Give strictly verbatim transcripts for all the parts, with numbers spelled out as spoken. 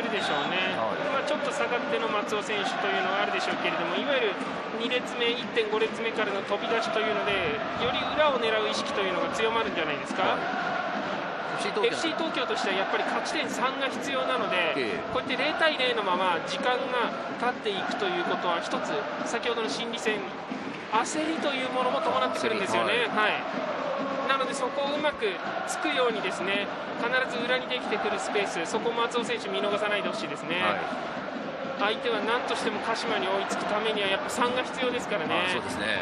るでしょうね、 はい、 まあ、ちょっと下がっての松尾選手というのはあるでしょうけれども、いわゆるに列目 いってんご 列目からの飛び出しというのでより裏を狙う意識というのが強まるんじゃないですか。はい、エフシー 東京としてはやっぱり勝ち点さんが必要なので、えー、こうやってゼロたいゼロのまま時間が経っていくということは一つ先ほどの心理戦焦りというものも伴ってくるんですよね。はい、はい、なのでそこをうまくつくようにですね、必ず裏にできてくるスペース、そこを松尾選手見逃さないでほしいですね。はい、相手は何としても鹿島に追いつくためにはやっぱさんが必要ですからね。 そうですね。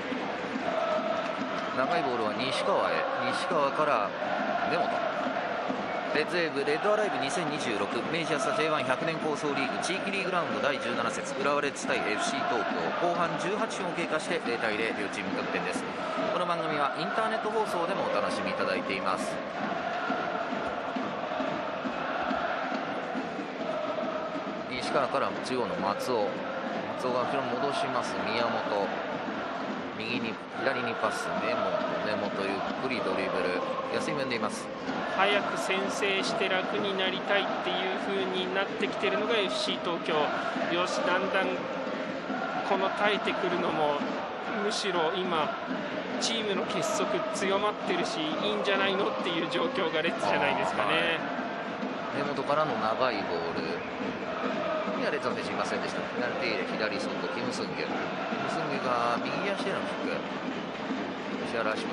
長いボールは西川へ、西川から根本。レッドウェーブレッドアライブにせんにじゅうろく明治安田 ジェイワンひゃく 年構想リーグ地域リーグラウンドだいじゅうなな節浦和レッズ対 エフシー 東京、後半じゅうはちふんを経過してゼロたいゼロ両チーム得点です。この番組はインターネット放送でもお楽しみいただいています。西川から中央の松尾、松尾が後ろに戻します。宮本、右に左にパス、根本、根本ゆっくりドリブル、安い面でいます。 早く先制して楽になりたいっていう風になってきているのが エフシー 東京。よし、だんだんこの耐えてくるのもむしろ今チームの結束強まってるしいいんじゃないのっていう状況がレッズじゃないですかね。はい、 根本からの長いボールにはレッズの選手いませんでした。ペナルティーエリア左外、キム・スンギュ、キム・スンギュが右足でのキック、吉原足元、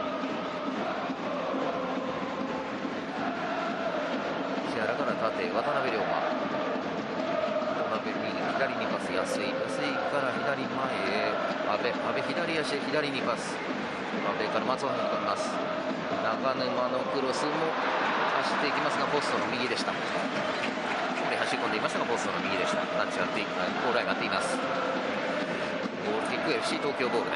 吉原から縦、渡辺龍馬、渡辺右左にパス、安い安いから左前へ、阿部阿部左足で左にパス、阿部から松尾に飛びます。長沼のクロスも走っていきますがポストの右でした。走り込んでいましたがポストの右でした。タッチがあってゴールラインがあっています。ゴールキック エフシー 東京ボール